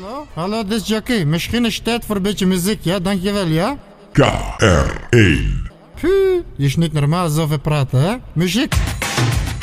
Hallo, dit is Jackie. Misschien is het tijd voor een beetje muziek, ja? Dankjewel, ja? KR1. Puh, je is niet normaal zoveel praten, hè? Muziek.